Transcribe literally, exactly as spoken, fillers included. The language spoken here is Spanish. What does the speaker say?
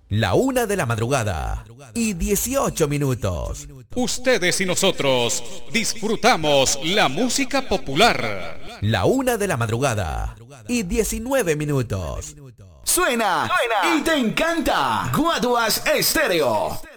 La una de la madrugada y dieciocho minutos. Ustedes y nosotros disfrutamos la música popular. La una de la madrugada y diecinueve minutos. Suena, Suena. y te encanta. Guaduas Estéreo.